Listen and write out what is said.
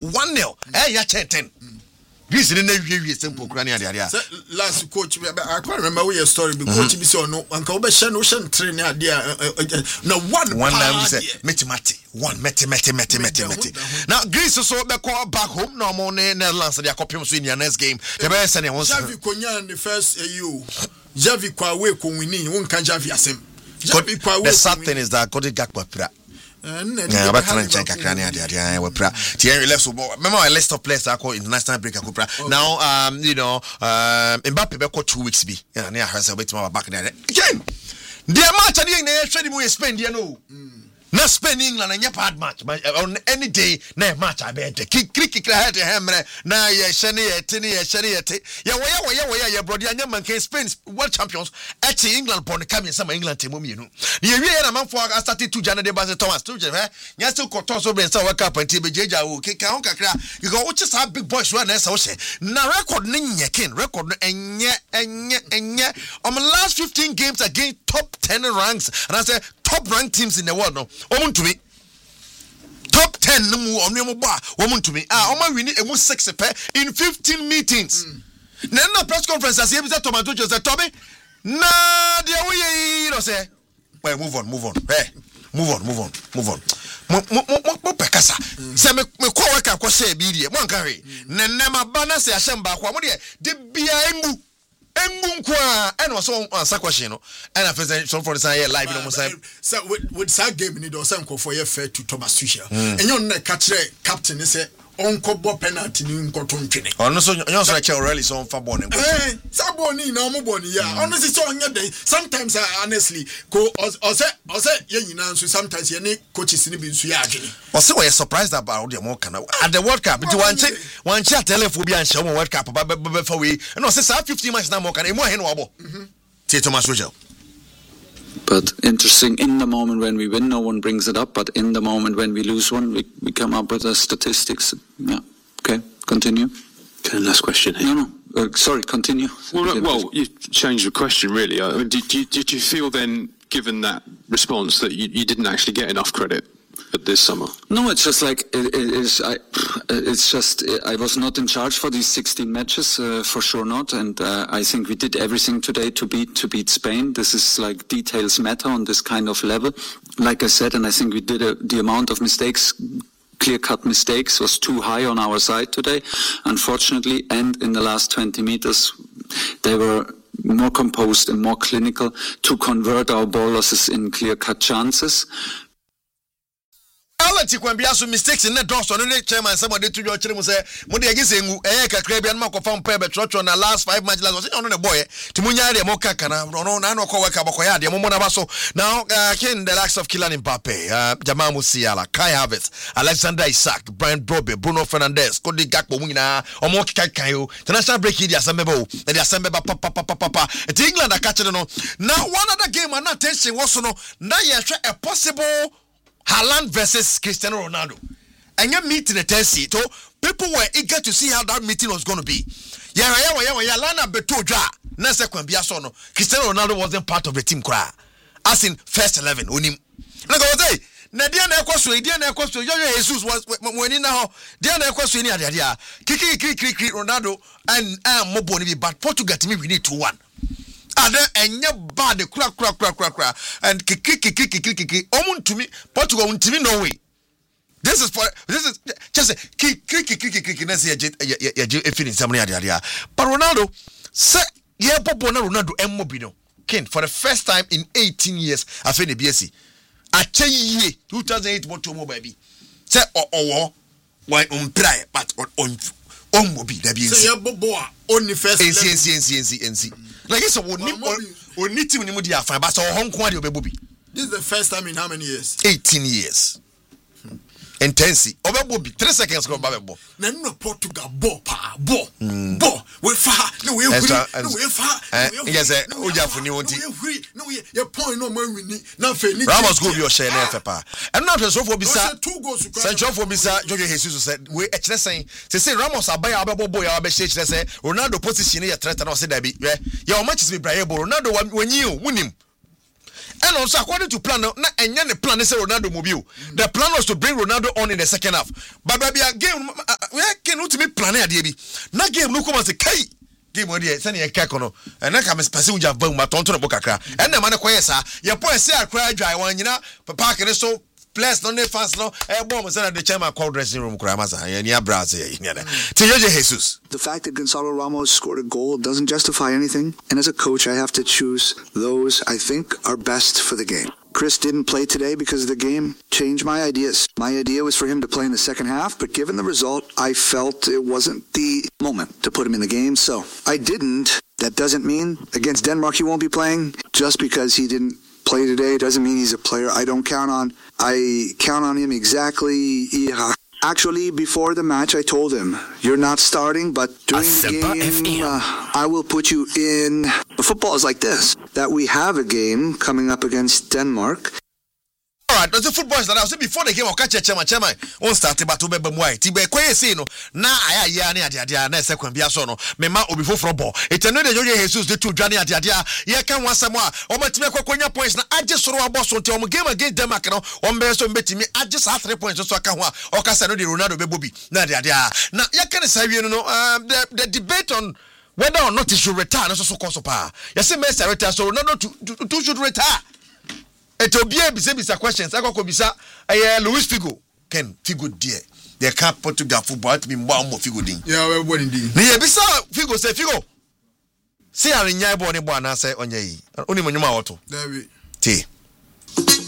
1-0 ya 10. Greece in the simple crania. Last coach, I can't remember your story because coach be so no and Kobe Shan Ocean train idea. No one meti. Now Greece so back home no more Netherlands they are copying in the next game. The best and once Javi Konya in the first EU. Javi Kwawe Kunwini, one can Javi Asem. The sad thing is that Cody Gakpo pra. Remember a list of players I call international break now Mbappe be 2 weeks be and I heard about back there again the match and they trade we spend you know na Spain England and bad match on any day na match I bet kick head hammer na ye shani ya brother anya man can Spain world champions at England born come in some England team you know the year na man for started to January Base Thomas to nya still koton so ben say world cup and be jeja o kick on kakra you go which is big boys run na say na record ni nyekin record no enye on the last 15 games against top 10 ranks and I say top ranked teams in the world no omun to me top 10 no mu onwemo ba omun to me oma win emu 6 in 15 meetings na press conference as you say Tomato Jose Toby na dia we you know say well move on hey move on mo pekasa say me ko waka ko say bi die mo nka hwe na ma ba na say ahyem ba kwa mo de bia emu Emunkwa and was on question and I present some for the sign live no say so with that game need or some for your fair to Thomas Tuchel and you catch captain say onko bo penalty ni nkoto ntwene ono so you so check really so fa ball nko saboni na mo boni ya ono so onye dey sometimes honestly ko o say ye nyina nso sometimes ye ne coaches ni bi nso ya adwene o say we surprised about the more kana at the World Cup it one check telefo bi an show World Cup ba fa we no say 15 matches na more kana e mo he no abo tie Thomas Tuchel. But interesting, in the moment when we win, no one brings it up. But in the moment when we lose one, we come up with the statistics. Yeah. Okay, continue. Okay, last question here. No. Sorry, continue. Well, you changed the question, really. I mean, did you feel then, given that response, that you didn't actually get enough credit at this summer? No, it's just like I was not in charge for these 16 matches, for sure not, and I think we did everything today to beat Spain. This is like details matter on this kind of level, like I said, and I think we did the amount of mistakes. Clear-cut mistakes was too high on our side today, unfortunately, and in the last 20 meters they were more composed and more clinical to convert our ball losses in clear-cut chances. Alati kwambia so mistakes in the doors on the chairman somebody to your children say mo de agisengu kakra bia na makofam pa betro na last 5 matches last was on the boy timunya de mo kaka na no na ko weka bokoya de mo na baso now kin the likes of Kylian Mbappe Jamal Musiala Kai Havertz Alexander Isak Brian Brobe Bruno Fernandes Cody Gakpo munyina omo kaka yo international break here asembeba the asembeba papa et England catch no now one other game and attention was no na ye a possible Haaland versus Cristiano Ronaldo. And your meeting at Tennessee, so people were eager to see how that meeting was going to be. Yeah, Lana Betoja, Nasa Kwambiasono. Cristiano Ronaldo wasn't part of the team cry. As in first 11, unim. Like I say, Diana Equaso, Jesus was when in now, Diana Equaso in the idea. Kiki, Ronaldo, and Moboni, but Portugal to me, we need 2-1. And bad crack and kiki omun to me Portugal to me no way. This is just kiki na say ya feeling somebody area. But Ronaldo say yeah Bobo na Ronaldo emmobi no. Ken for the first time in 18 years after the BSc. Ache ye 2008 what mo baby. Say why umpire but on mobi the BSc. Say yeah Bobo only first NC. Like it's only team in Mudia Fan, but Hong Kong Obebubi. This is the first time in how many years? 18 years. Intensi. Obebubi 3 seconds go Babebo. No Portugal bo. We far. No we far. Yes, Uja for new one. No your point no more we need. Now Ramos go your share nefa. And not so for bisa. 2 goals to Sancho for bisa Jorge Jesus said we actually saying say Ramos abaya abebo ya abeshe say Ronaldo position ya threat na say that be your match is be Ronaldo when you win him. And also according to plan, na enya ne plan say Ronaldo mobile. The plan was to bring Ronaldo on in the second half. But baby game plane ade bi na game no come say kai game odi e se na ye keko no na ka me spase uja ba ma tonto no bokakra en na ma ne koye sa ye po se akra adwai wan nyina papa kene so plus no ne fans no e bomb say na the chairman called dressing room kura masa ye ni abraz ye ni ada Tejoje Jesus. The fact that Gonzalo Ramos scored a goal doesn't justify anything, and as a coach I have to choose those I think are best for the game. Chris didn't play today because the game changed my ideas. My idea was for him to play in the second half, but given the result, I felt it wasn't the moment to put him in the game, so I didn't. That doesn't mean against Denmark he won't be playing. Just because he didn't play today doesn't mean he's a player I don't count on. I count on him exactly. Actually, before the match, I told him, you're not starting, but during the game, I will put you in. But football is like this, that we have a game coming up against Denmark. All right, the football is that I was before the game of catch chairman on start about to be mwai tibe kweye say no na aya ya ne ade na sekwan bia so no mema obi foforo ball eteno de Tejoje Jesus de tu dwane ade ye kan wasam a omatime kwakonya points na age soro abo so nti game against Denmark no ombe so mbetimi age sa 3 points so aka ho a okasa no de Ronaldo bebobi na ade na ye kan sa wie no the debate on whether or not he should retire so so pa you say Messi retire so Ronaldo to should retire. Etobia bisa questions akoko bisa Luis Figo Ken Figo die they can't Portugal football to be more Figo din yeah we born din ni bisa Figo say Figo see arinya bo ne bo na say onye yi oni monyuma woto David ti